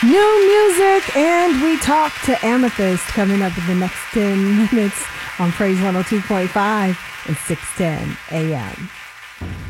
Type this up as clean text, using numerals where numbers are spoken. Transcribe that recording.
New music, and we talk to Amethyst coming up in the next 10 minutes on Praise 102.5 and 610 AM.